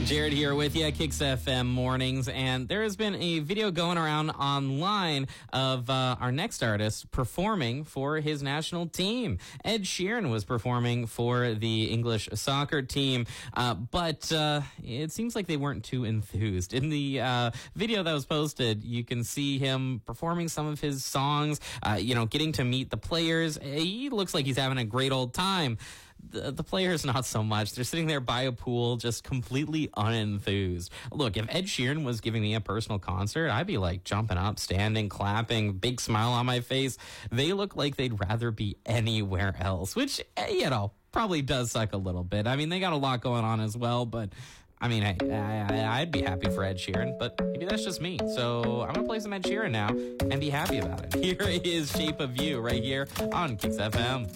Jared here with you, Kicks FM Mornings, and there has been a video going around online of our next artist performing for his national team. Ed Sheeran was performing for the English soccer team, but it seems like they weren't too enthused. In the video that was posted, you can see him performing some of his songs, getting to meet the players. He looks like he's having a great old time. The players, not so much. They're sitting there by a pool, just completely unenthused. Look, if Ed Sheeran was giving me a personal concert, I'd be like jumping up, standing, clapping, big smile on my face. They look like they'd rather be anywhere else, which, probably does suck a little bit. I mean, they got a lot going on as well, but I mean, I'd be happy for Ed Sheeran, but maybe that's just me. So I'm going to play some Ed Sheeran now and be happy about it. Here is Shape of You right here on Kicks FM.